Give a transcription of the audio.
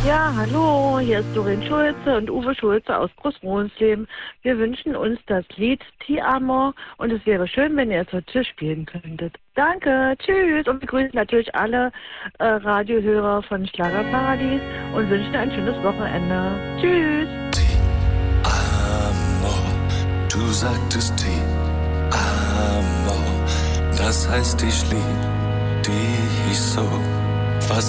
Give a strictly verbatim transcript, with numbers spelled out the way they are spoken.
Ja, hallo, hier ist Doreen Schulze und Uwe Schulze aus Großrohnsleben. Wir wünschen uns das Lied Ti Amo und es wäre schön, wenn ihr es heute spielen könntet. Danke, tschüss und wir grüßen natürlich alle äh, Radiohörer von Schlagerparadies und wünschen ein schönes Wochenende. Tschüss. Ti Amo, du sagtest Ti Amo, das heißt ich lieb dich so. Was